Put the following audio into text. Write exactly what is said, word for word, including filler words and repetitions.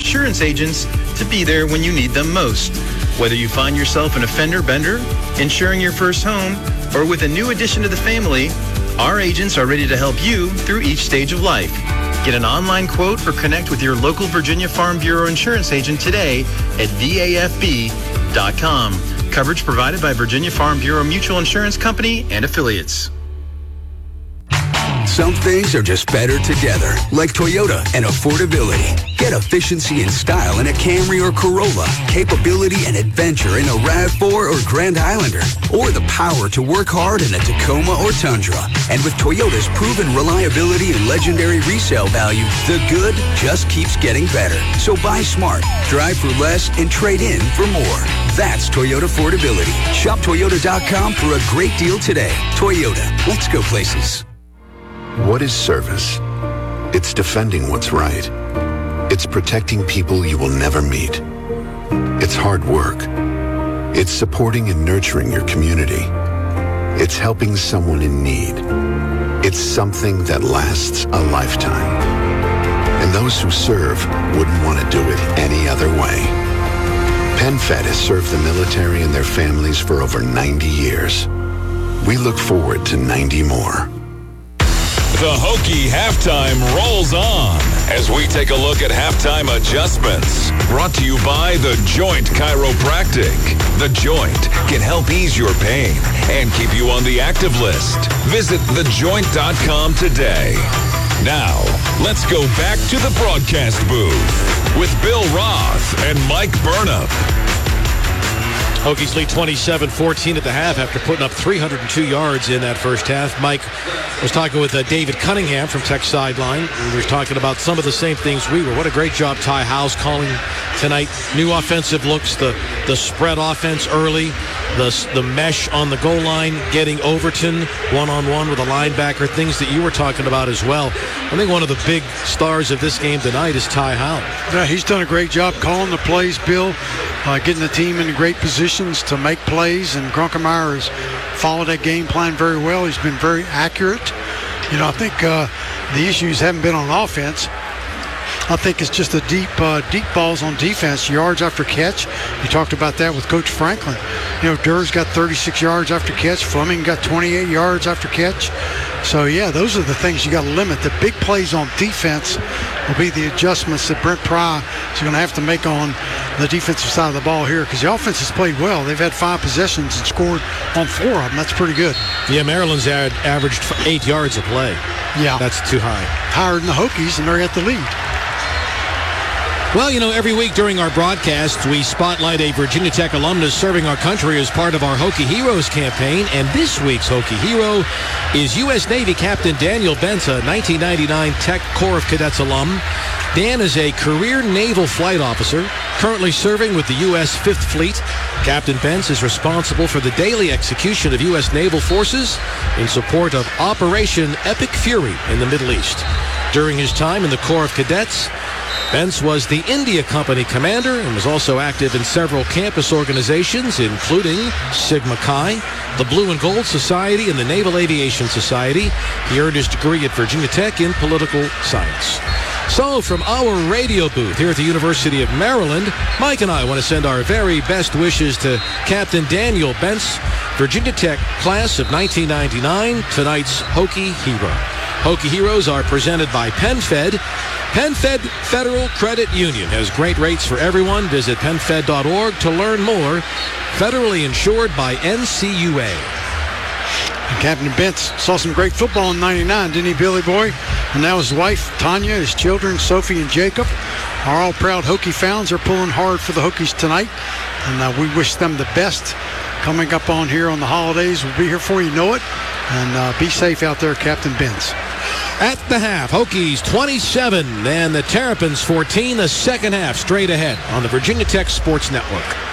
insurance agents to be there when you need them most. Whether you find yourself an offender bender, insuring your first home, or with a new addition to the family, our agents are ready to help you through each stage of life. Get an online quote or connect with your local Virginia Farm Bureau insurance agent today at V A F B dot com. Coverage provided by Virginia Farm Bureau Mutual Insurance Company and affiliates. Some things are just better together, like Toyota and affordability. Get efficiency and style in a Camry or Corolla, capability and adventure in a RAV four or Grand Highlander, or the power to work hard in a Tacoma or Tundra. And with Toyota's proven reliability and legendary resale value, the good just keeps getting better. So buy smart, drive for less, and trade in for more. That's Toyota affordability. Shop Toyota dot com for a great deal today. Toyota, let's go places. What is service? It's defending what's right. It's protecting people you will never meet. It's hard work. It's supporting and nurturing your community. It's helping someone in need. It's something that lasts a lifetime. And those who serve wouldn't want to do it any other way. PenFed has served the military and their families for over ninety years. We look forward to ninety more. The Hokie halftime rolls on as we take a look at halftime adjustments. Brought to you by The Joint Chiropractic. The Joint can help ease your pain and keep you on the active list. Visit the joint dot com today. Now, let's go back to the broadcast booth with Bill Roth and Mike Burnham. Hokies lead twenty-seven fourteen at the half after putting up three hundred two yards in that first half. Mike was talking with uh, David Cunningham from Tech Sideline. We were talking about some of the same things we were. What a great job Ty Howes calling tonight. New offensive looks, the, the spread offense early, the, the mesh on the goal line, getting Overton one-on-one with a linebacker, things that you were talking about as well. I think one of the big stars of this game tonight is Ty Howes. Yeah, he's done a great job calling the plays, Bill, uh, getting the team in great positions to make plays, and Grunkemeyer has followed that game plan very well. He's been very accurate. You know, I think uh, the issues haven't been on offense. I think it's just the deep uh, deep balls on defense, yards after catch. You talked about that with Coach Franklin. You know, Durr's got thirty-six yards after catch. Fleming got twenty-eight yards after catch. So, yeah, those are the things you got to limit. The big plays on defense will be the adjustments that Brent Pry is going to have to make on the defensive side of the ball here, because the offense has played well. They've had five possessions and scored on four of them. That's pretty good. Yeah, Maryland's ad- averaged eight yards a play. Yeah. That's too high. Higher than the Hokies, and they're at the lead. Well, you know, every week during our broadcast, we spotlight a Virginia Tech alumnus serving our country as part of our Hokie Heroes campaign. And this week's Hokie Hero is U S Navy Captain Daniel Bentz, a nineteen ninety-nine Tech Corps of Cadets alum. Dan is a career naval flight officer, currently serving with the U S Fifth Fleet. Captain Bentz is responsible for the daily execution of U S naval forces in support of Operation Epic Fury in the Middle East. During his time in the Corps of Cadets, Bentz was the India Company commander and was also active in several campus organizations, including Sigma Chi, the Blue and Gold Society, and the Naval Aviation Society. He earned his degree at Virginia Tech in political science. So from our radio booth here at the University of Maryland, Mike and I want to send our very best wishes to Captain Daniel Bentz, Virginia Tech class of nineteen ninety-nine, tonight's Hokie Hero. Hokie Heroes are presented by PenFed. PenFed Federal Credit Union has great rates for everyone. Visit PenFed dot org to learn more. Federally insured by N C U A. And Captain Bentz saw some great football in ninety-nine, didn't he, Billy Boy? And now his wife, Tanya, his children, Sophie and Jacob, are all proud Hokie fans. They're pulling hard for the Hokies tonight. And uh, we wish them the best coming up on here on the holidays. We'll be here for you know it. And uh, be safe out there, Captain Bentz. At the half, Hokies twenty-seven and the Terrapins fourteen. The second half straight ahead on the Virginia Tech Sports Network.